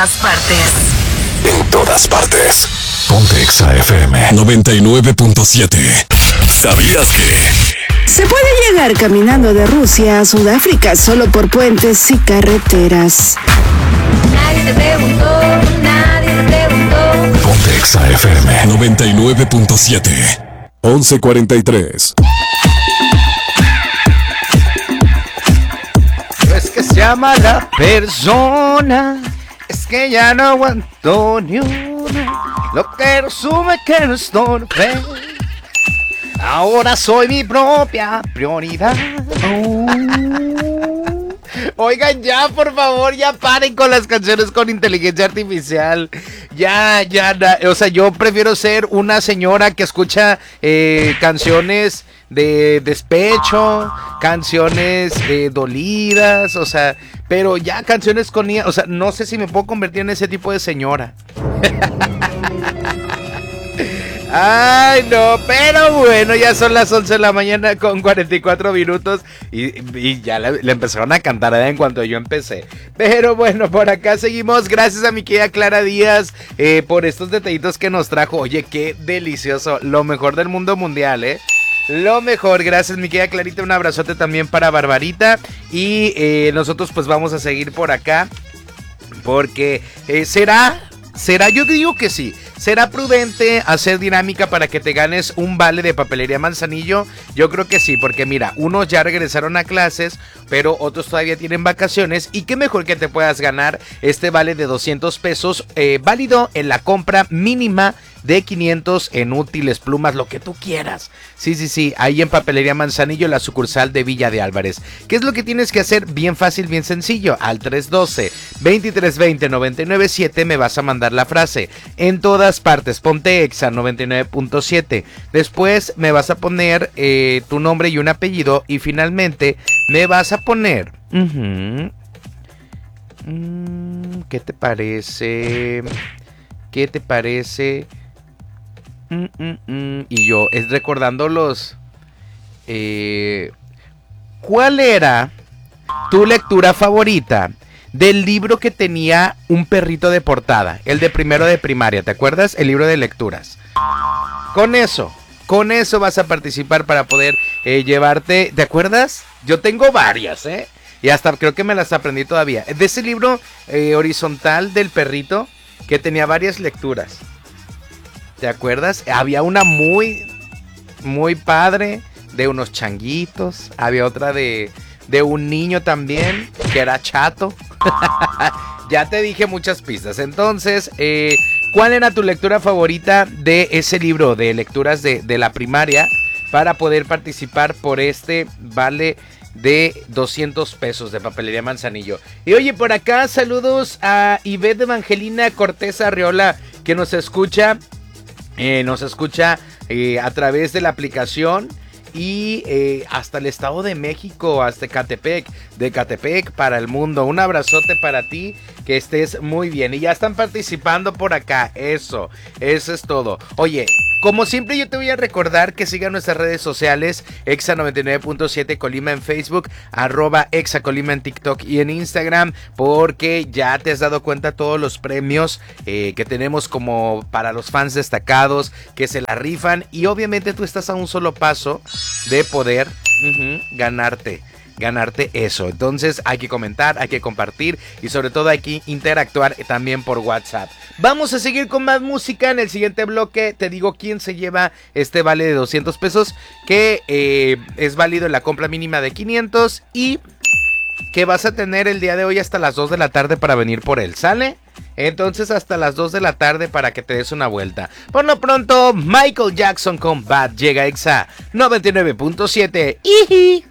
partes. En todas partes. Ponte Exa FM 99.7. ¿Sabías que? Se puede llegar caminando de Rusia a Sudáfrica solo por puentes y carreteras. Nadie te preguntó, nadie te preguntó. Ponte Exa FM 99.7. 11:43. Es que se llama la persona. Es que ya no aguanto ni una. Lo que resume que no estorbe. Ahora soy mi propia prioridad. Oigan, ya, por favor, ya paren con las canciones con inteligencia artificial. Ya, o sea, yo prefiero ser una señora que escucha canciones de despecho, canciones dolidas, o sea, pero ya canciones con... O sea, no sé si me puedo convertir en ese tipo de señora. Ay, no, pero bueno, ya son las 11 de la mañana con 44 minutos y ya le empezaron a cantar en cuanto yo empecé. Pero bueno, por acá seguimos. Gracias a mi querida Clara Díaz por estos detallitos que nos trajo. Oye, qué delicioso, lo mejor del mundo mundial, lo mejor. Gracias, mi querida Clarita, un abrazote también para Barbarita. Y nosotros pues vamos a seguir por acá porque será, yo digo que sí. ¿Será prudente hacer dinámica para que te ganes un vale de Papelería Manzanillo? Yo creo que sí, porque mira, unos ya regresaron a clases, pero otros todavía tienen vacaciones. Y qué mejor que te puedas ganar este vale de 200 pesos, válido en la compra mínima de 500 en útiles, plumas, lo que tú quieras. Sí, ahí en Papelería Manzanillo, la sucursal de Villa de Álvarez. ¿Qué es lo que tienes que hacer? Bien fácil, bien sencillo. Al 312-2320-997 me vas a mandar la frase. En todas partes, ponte Exa 99.7. Después me vas a poner tu nombre y un apellido. Y finalmente me vas a poner... ¿Qué te parece? ¿Qué te parece? Y yo, es recordando los... ¿Cuál era tu lectura favorita del libro que tenía un perrito de portada? El de primero de primaria, ¿te acuerdas? El libro de lecturas. Con eso vas a participar para poder llevarte... ¿Te acuerdas? Yo tengo varias, y hasta creo que me las aprendí todavía. De ese libro horizontal del perrito que tenía varias lecturas. ¿Te acuerdas? Había una muy padre de unos changuitos. Había otra de un niño también que era chato. Ya te dije muchas pistas. Entonces, ¿cuál era tu lectura favorita de ese libro de lecturas de la primaria? Para poder participar por este vale de 200 pesos de Papelería Manzanillo. Y oye, por acá saludos a Ivette Evangelina Cortés Arriola, que nos escucha a través de la aplicación y hasta el Estado de México, hasta Catepec, de Catepec para el mundo. Un abrazote para ti, que estés muy bien. Y ya están participando por acá, eso es todo. Oye, como siempre yo te voy a recordar que sigan nuestras redes sociales, Exa 99.7 Colima en Facebook, @Exa Colima en TikTok y en Instagram, porque ya te has dado cuenta todos los premios que tenemos como para los fans destacados, que se la rifan, y obviamente tú estás a un solo paso de poder ganarte eso. Entonces hay que comentar, hay que compartir y sobre todo hay que interactuar también por WhatsApp. Vamos a seguir con más música. En el siguiente bloque te digo quién se lleva este vale de 200 pesos, que es válido en la compra mínima de 500 y que vas a tener el día de hoy hasta las 2 de la tarde para venir por él, ¿sale? Entonces hasta las 2 de la tarde para que te des una vuelta. Por lo pronto, Michael Jackson con Bad llega a Exa 99.7. ¡Iji!